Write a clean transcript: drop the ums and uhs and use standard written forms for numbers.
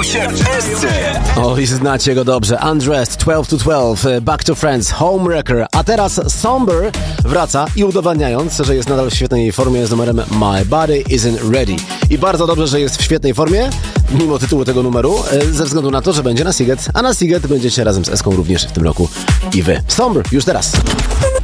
Zaczął się SC. Oj, znacie go dobrze. Undressed, 12 to 12, Back to Friends, Homewrecker. A teraz Somber wraca i udowadniając, że jest nadal w świetnej formie z numerem My Body Isn't Ready. I bardzo dobrze, że jest w świetnej formie, mimo tytułu tego numeru, ze względu na to, że będzie na Sziget, a na Sziget będziecie razem z Eską również w tym roku i wy. Somber już teraz.